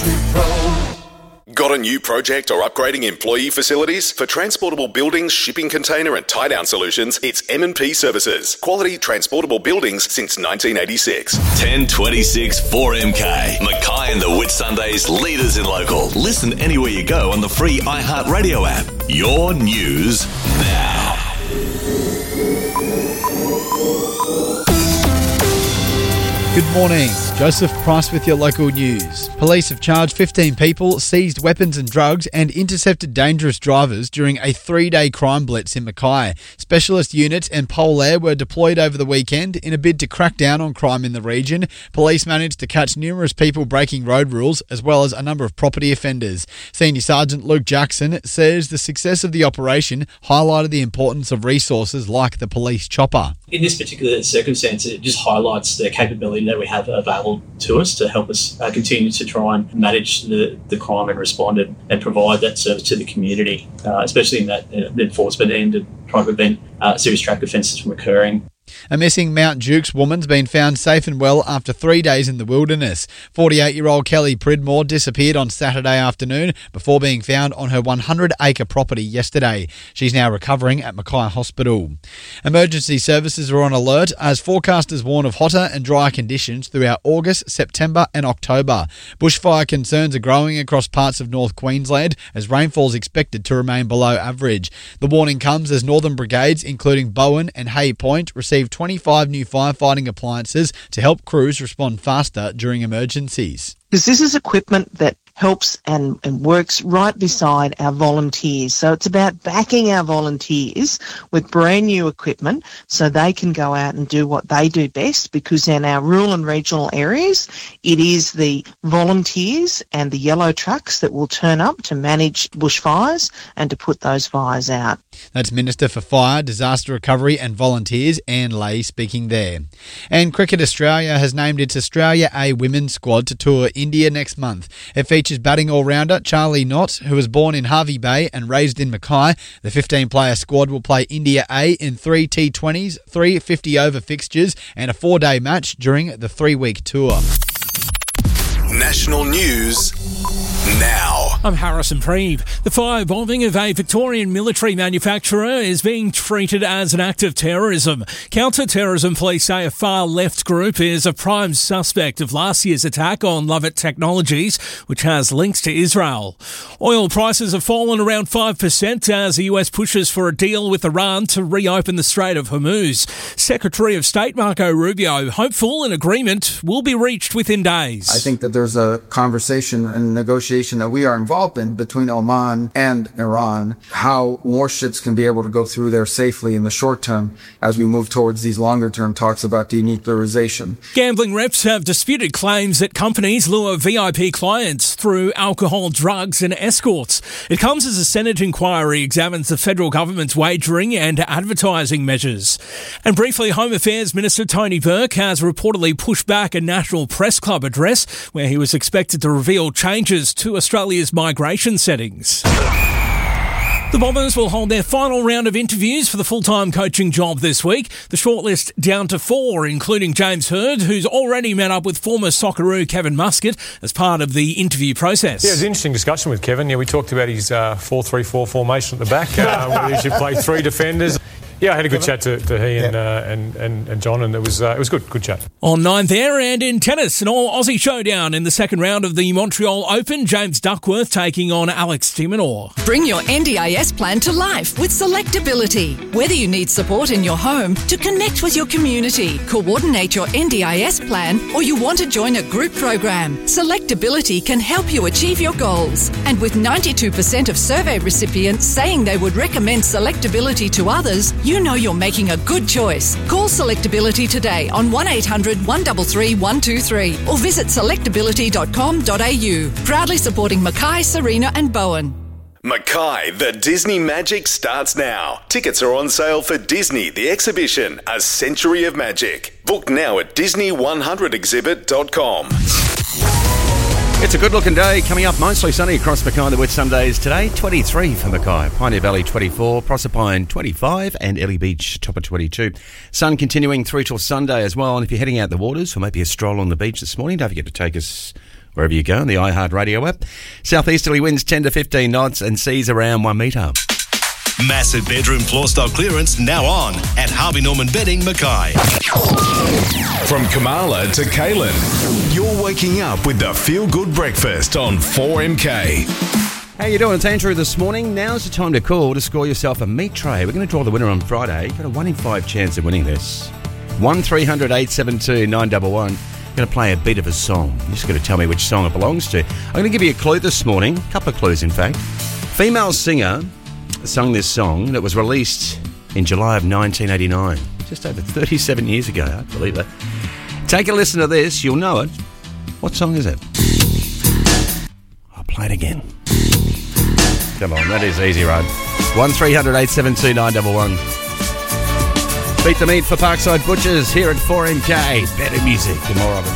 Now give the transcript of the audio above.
Country Pro. Got a new project or upgrading employee facilities? For transportable buildings, shipping container and tie-down solutions, it's M&P Services. Quality transportable buildings since 1986. 1026 4MK. Mackay and the Whitsundays, leaders in local. Listen anywhere you go on the free iHeartRadio app. Your news now. Good morning. Joseph Price with your local news. Police have charged 15 people, seized weapons and drugs and intercepted dangerous drivers during a 3-day crime blitz in Mackay. Specialist units and Pole Air were deployed over the weekend in a bid to crack down on crime in the region. Police managed to catch numerous people breaking road rules as well as a number of property offenders. Senior Sergeant Luke Jackson says the success of the operation highlighted the importance of resources like the police chopper. In this particular circumstance, it just highlights the capability that we have available to us to help us continue to try and manage the crime and respond and provide that service to the community, especially in that enforcement end to try to prevent serious traffic offences from occurring. A missing Mount Jukes woman's been found safe and well after 3 days in the wilderness. 48-year-old Kelly Pridmore disappeared on Saturday afternoon before being found on her 100-acre property yesterday. She's now recovering at Mackay Hospital. Emergency services are on alert as forecasters warn of hotter and drier conditions throughout August, September and October. Bushfire concerns are growing across parts of North Queensland as rainfall is expected to remain below average. The warning comes as Northern Brigades, including Bowen and Hay Point, received 25 new firefighting appliances to help crews respond faster during emergencies. Because this is equipment that helps and works right beside our volunteers. So it's about backing our volunteers with brand new equipment so they can go out and do what they do best, because in our rural and regional areas, it is the volunteers and the yellow trucks that will turn up to manage bushfires and to put those fires out. That's Minister for Fire, Disaster Recovery and Volunteers, Anne Lay, speaking there. And Cricket Australia has named its Australia A women's squad to tour India next month. It features batting all-rounder Charlie Knott, who was born in Hervey Bay and raised in Mackay. The 15-player squad will play India A in 3 T20s, 3 50-over fixtures and a 4-day match during the 3-week tour. National news now. I'm Harrison Preeve. The firebombing of a Victorian military manufacturer is being treated as an act of terrorism. Counter-terrorism police say a far-left group is a prime suspect of last year's attack on Lovett Technologies, which has links to Israel. Oil prices have fallen around 5% as the US pushes for a deal with Iran to reopen the Strait of Hormuz. Secretary of State Marco Rubio hopeful an agreement will be reached within days. I think that there's a conversation and negotiation that we are involved in between Oman and Iran, how warships can be able to go through there safely in the short term as we move towards these longer term talks about denuclearization. Gambling reps have disputed claims that companies lure VIP clients through alcohol, drugs and escorts. It comes as a Senate inquiry examines the federal government's wagering and advertising measures. And briefly, Home Affairs Minister Tony Burke has reportedly pushed back a National Press Club address where he was expected to reveal changes to Australia's migration settings. The Bombers will hold their final round of interviews for the full-time coaching job this week. The shortlist down to 4, including James Hird, who's already met up with former Socceroo Kevin Muscat as part of the interview process. Yeah, it was an interesting discussion with Kevin. Yeah, we talked about his 4-3-4 formation at the back, whether he should play 3 defenders. Yeah, I had a good chat to he and John, and it was good chat. On 9th Air and in tennis, an all-Aussie showdown in the second round of the Montreal Open. James Duckworth taking on Alex de Minaur. Bring your NDIS plan to life with Selectability. Whether you need support in your home, to connect with your community, coordinate your NDIS plan, or you want to join a group program, Selectability can help you achieve your goals. And with 92% of survey recipients saying they would recommend Selectability to others, you know you're making a good choice. Call Selectability today on 1800 133 123 or visit selectability.com.au. Proudly supporting Mackay, Serena and Bowen. Mackay, the Disney Magic starts now. Tickets are on sale for Disney, the exhibition, A Century of Magic. Book now at Disney100exhibit.com. It's a good-looking day coming up, mostly sunny across Mackay the Whitsundays today. 23 for Mackay, Pioneer Valley 24, Proserpine 25 and Ellie Beach top of 22. Sun continuing through till Sunday as well, and if you're heading out the waters for maybe a stroll on the beach this morning, don't forget to take us wherever you go on the iHeartRadio app. Southeasterly winds 10 to 15 knots and seas around 1 metre. Massive bedroom floor stock clearance now on at Harvey Norman Bedding, Mackay. From Kamala to Kaylin, you're waking up with the Feel Good Breakfast on 4MK. How you doing? It's Andrew this morning. Now's the time to call to score yourself a meat tray. We're going to draw the winner on Friday. You've got a 1 in 5 chance of winning this. 1300 872 911. I'm going to play a bit of a song. You're just going to tell me which song it belongs to. I'm going to give you a clue this morning. A couple of clues, in fact. Female singer sung this song that was released in July of 1989. Just over 37 years ago. I believe that. Take a listen to this. You'll know it. What song is it? I'll play it again. Come on, that is easy, right? 1300 872 911. Beat the meat for Parkside Butchers here at 4MK. Better music and more of it.